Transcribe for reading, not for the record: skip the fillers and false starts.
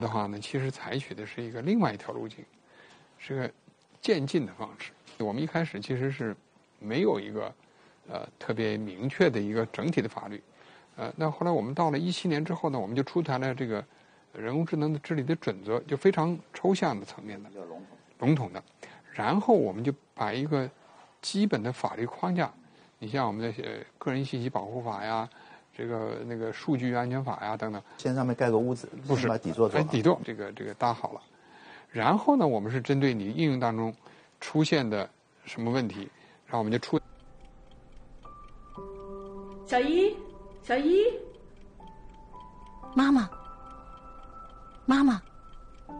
的话呢，其实采取的是另外一条路径，是个渐进的方式。我们一开始其实是没有一个特别明确的一个整体的法律，那后来我们到了2017年之后呢，我们就出台了这个人工智能的治理的准则，就非常抽象的层面的、笼统的，然后我们就把一个基本的法律框架，你像我们的个人信息保护法呀。那个数据安全法呀等等， 先上面盖个屋子， 不是把底座做好。 底座这个搭好了，然后呢，我们是针对你应用当中出现的什么问题，然后我们就出。 小一， 妈妈，